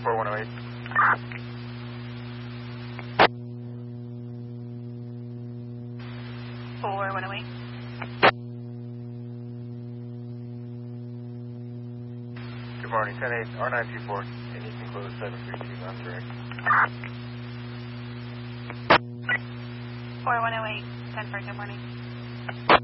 4108. 4108. Good morning, 10-8, R924, and you can close 732 non-direct. 4108, 10 for good morning.